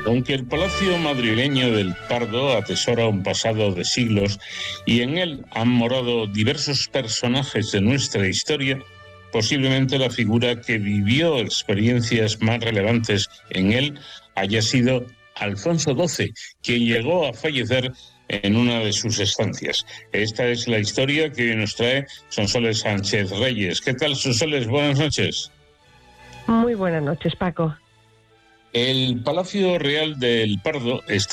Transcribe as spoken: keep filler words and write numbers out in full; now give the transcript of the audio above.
Aunque el Palacio madrileño del Pardo atesora un pasado de siglos y en él han morado diversos personajes de nuestra historia, posiblemente la figura que vivió experiencias más relevantes en él haya sido Alfonso doce, quien llegó a fallecer en una de sus estancias. Esta es la historia que nos trae Sonsoles Sánchez Reyes. ¿Qué tal, Sonsoles? Buenas noches. Muy buenas noches, Paco. El Palacio Real del Pardo está